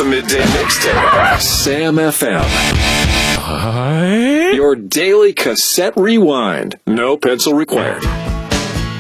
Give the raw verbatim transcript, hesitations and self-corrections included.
the Midday Mixtape. Sam F M. Your daily cassette rewind. No pencil required.